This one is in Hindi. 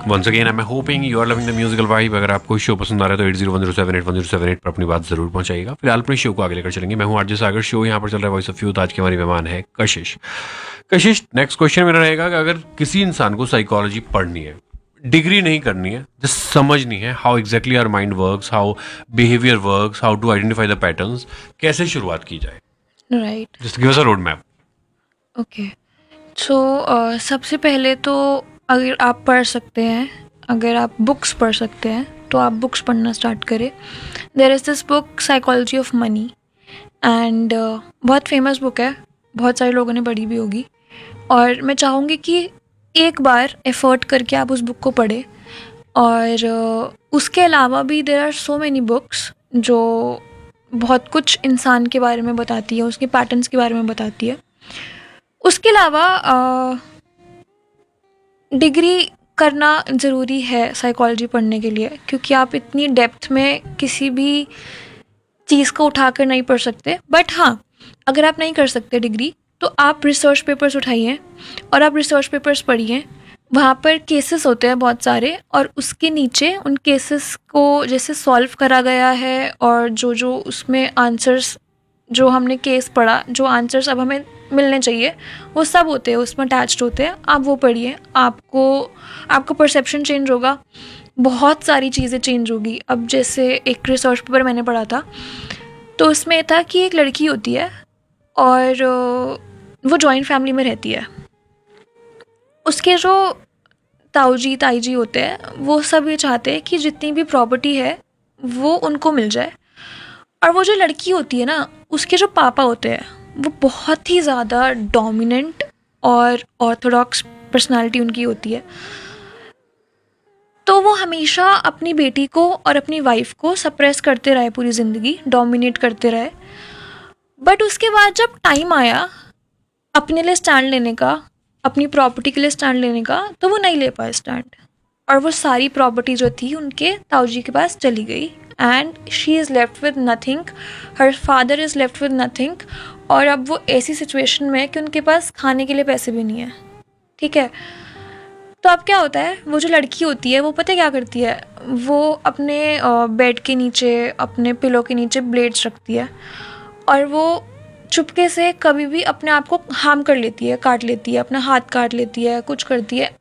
Once again I am hoping you are loving the musical vibe. अगर आपको शो पसंद आ रहा है तो 8010781078 पर अपनी बात जरूर पहुंचाइएगा। फिलहाल अपने शो को आगे लेकर चलेंगे। मैं हूं आरजे सागर, शो यहाँ पर चल रहा है वॉइस ऑफ यूथ। आज के हमारे मेहमान है कशिश। कशिश, नेक्स्ट क्वेश्चन मेरा रहेगा कि अगर किसी इंसान को साइकोलॉजी पढ़नी है, डिग्री नहीं करनी है, जस्ट समझनी है how exactly our mind works, how behaviour works, how to identify the patterns, कैसे शुरुआत की जाए? राइट। जस्ट गिव अस अ रोड मैप। ओके। सो सबसे पहले तो अगर आप पढ़ सकते हैं, अगर आप बुक्स पढ़ सकते हैं तो आप बुक्स पढ़ना स्टार्ट करें। There is this book psychology of money and बहुत फेमस बुक है, बहुत सारे लोगों ने पढ़ी भी होगी। और मैं चाहूँगी कि एक बार एफर्ट करके आप उस बुक को पढ़ें। और उसके अलावा भी there are so many books जो बहुत कुछ इंसान के बारे में बताती है, उसके पैटर्न्स के बारे में बताती है। उसके अलावा डिग्री करना ज़रूरी है साइकोलॉजी पढ़ने के लिए, क्योंकि आप इतनी डेप्थ में किसी भी चीज़ को उठाकर नहीं पढ़ सकते। बट हाँ, अगर आप नहीं कर सकते डिग्री तो आप रिसर्च पेपर्स उठाइए और आप रिसर्च पेपर्स पढ़िए। वहाँ पर केसेस होते हैं बहुत सारे, और उसके नीचे उन केसेस को जैसे सॉल्व करा गया है, और जो जो उसमें आंसर्स, जो हमने केस पढ़ा, जो आंसर्स अब हमें मिलने चाहिए, वो सब होते हैं उसमें अटैच्ड होते हैं। आप वो पढ़िए, आपको परसेप्शन चेंज होगा, बहुत सारी चीज़ें चेंज होगी। अब जैसे एक रिसर्च पेपर मैंने पढ़ा था, तो उसमें था कि एक लड़की होती है और वो जॉइंट फैमिली में रहती है। उसके जो ताऊजी ताईजी होते हैं वो सब ये चाहते हैं कि जितनी भी प्रॉपर्टी है वो उनको मिल जाए। और वो जो लड़की होती है ना, उसके जो पापा होते हैं वो बहुत ही ज़्यादा डोमिनेंट और ऑर्थोडॉक्स पर्सनालिटी उनकी होती है। तो वो हमेशा अपनी बेटी को और अपनी वाइफ को सप्रेस करते रहे, पूरी ज़िंदगी डोमिनेट करते रहे। बट उसके बाद जब टाइम आया अपने लिए स्टैंड लेने का, अपनी प्रॉपर्टी के लिए स्टैंड लेने का, तो वो नहीं ले पाए स्टैंड। और वो सारी प्रॉपर्टी जो थी उनके ताऊजी के पास चली गई, and she is left with nothing, her father is left with nothing. और अब वो ऐसी सिचुएशन में है कि उनके पास खाने के लिए पैसे भी नहीं है। ठीक है, तो अब क्या होता है, वो जो लड़की होती है वो पता है क्या करती है, वो अपने बेड के नीचे, अपने पिलो के नीचे ब्लेड्स रखती है, और वो चुपके से कभी भी अपने आप को हार्म कर लेती है, काट लेती है, अपना हाथ काट लेती है, कुछ करती है।